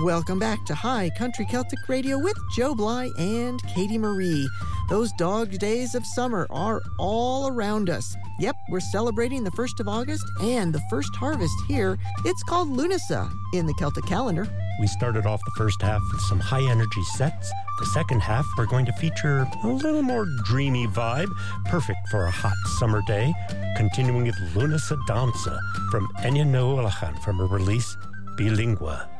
Welcome back to High Country Celtic Radio with Joe Bly and Katie Marie. Those dog days of summer are all around us. Yep, we're celebrating the 1st of August and the first harvest here. It's called Lunasa in the Celtic calendar. We started off the first half with some high-energy sets. The second half, we're going to feature a little more dreamy vibe, perfect for a hot summer day, continuing with Lunasa Dansa from Enya Noolachan from her release Bilingua.